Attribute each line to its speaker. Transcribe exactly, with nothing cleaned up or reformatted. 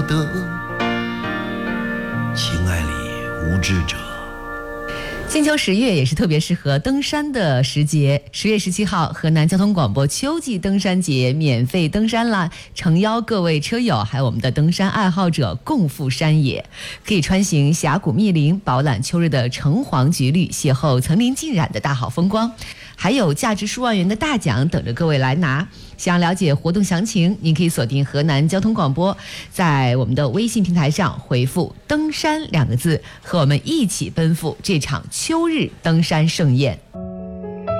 Speaker 1: 得。情爱里无知者。
Speaker 2: 金秋十月也是特别适合登山的时节，十月十七号，河南交通广播秋季登山节免费登山啦！诚邀各位车友还有我们的登山爱好者共赴山野，可以穿行峡谷密林，饱览秋日的橙黄橘绿，邂逅层林尽染的大好风光，还有价值数万元的大奖等着各位来拿。想了解活动详情，您可以锁定河南交通广播，在我们的微信平台上回复登山两个字，和我们一起奔赴这场秋日登山盛宴。